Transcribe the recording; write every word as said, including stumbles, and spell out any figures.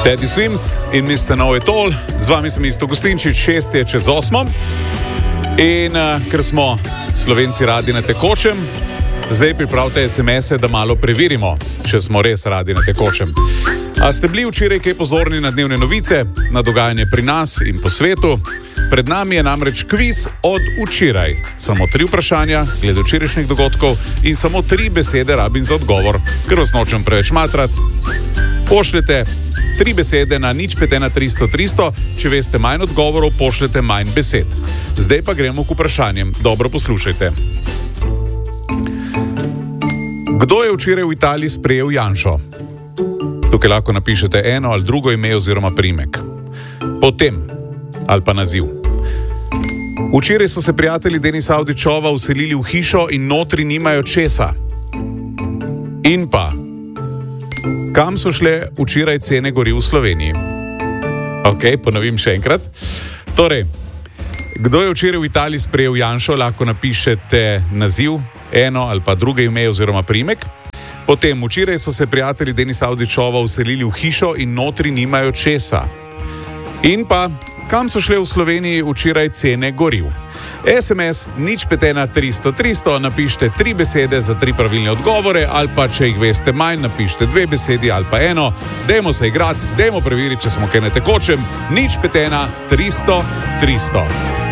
Teddy Swims in mister Know It All, z vami sem Isto Gostinčič, šest je čez osmo. In uh, ker smo Slovenci radi na tekočem, zdaj pripravite es em es-e, da malo preverimo, če smo res radi na tekočem. A ste bili včeraj kaj pozorni na dnevne novice, na dogajanje pri nas in po svetu? Pred nami je namreč kviz od včeraj. Samo tri vprašanja glede včerajšnjih dogodkov in samo tri besede rabim za odgovor, ker vas nočem preveč matrati. Pošljete tri besede na nič pet ena tristo tristo, če veste manj odgovorov, pošljete manj besed. Zdaj pa gremo k vprašanjem. Dobro poslušajte. Kdo je včeraj v Italiji sprejel Janšo? Tukaj lahko napišete eno ali drugo ime oziroma priimek. Potem ali pa naziv. Včeraj so se prijatelji Denisa Avdićova vselili v hišo in notri nimajo česa. In pa, kam so šle včeraj cene goriv v Sloveniji? Ok, ponovim še enkrat. Torej, kdo je včeraj v Italiji sprejel Janšo, lahko napišete naziv, eno ali pa drugo ime oziroma priimek. Potem, včeraj so se prijatelji Denisa Avdićova vselili v hišo in notri nimajo česa. In pa, kam so šle v Sloveniji včeraj cene goriv? es em es nič pet ena tristo tristo, napišite tri besede za tri pravilne odgovore, ali pa če jih veste manj, napišite dve besedi ali pa eno. Dajmo se igrati, dajmo preveriti, če smo kaj na tekočem. nič pet ena tristo tristo.